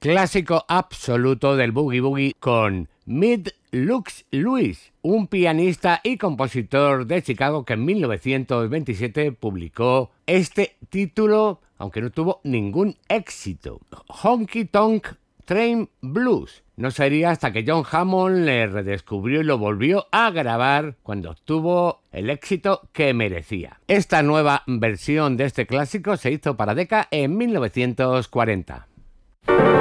clásico absoluto del boogie boogie con Meet Lux Lewis, un pianista y compositor de Chicago que en 1927 publicó este título, aunque no tuvo ningún éxito, Honky Tonk Train Blues. No sería hasta que John Hammond le redescubrió y lo volvió a grabar cuando obtuvo el éxito que merecía. Esta nueva versión de este clásico se hizo para Decca en 1940.